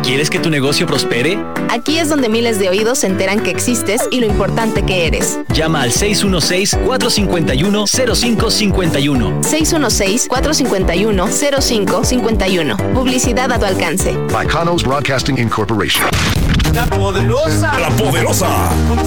¿Quieres que tu negocio prospere? Aquí es donde miles de oídos se enteran que existes y lo importante que eres. Llama al 616-451-0551. 616-451-0551. Publicidad a tu alcance. By Kanos Broadcasting Incorporation. La Poderosa. La Poderosa.